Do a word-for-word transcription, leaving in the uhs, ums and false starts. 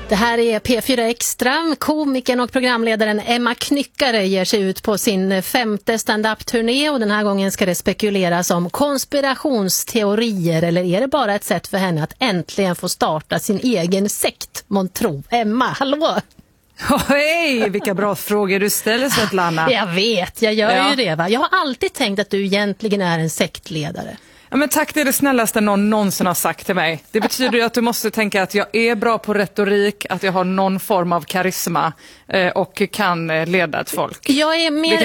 Det här är P fyra Extra. Komikern och programledaren Emma Knyckare ger sig ut på sin femte stand-up-turné och den här gången ska det spekuleras om konspirationsteorier, eller är det bara ett sätt för henne att äntligen få starta sin egen sekt, månntro? Emma, hallå! Oh, hej, vilka bra frågor du ställer, Svetlana. Jag vet, jag gör ja. ju det va. Jag har alltid tänkt att du egentligen är en sektledare. Ja, men tack, det är det snällaste någon någonsin har sagt till mig. Det betyder ju att du måste tänka att jag är bra på retorik, att jag har någon form av karisma eh, och kan leda ett folk. Jag är mer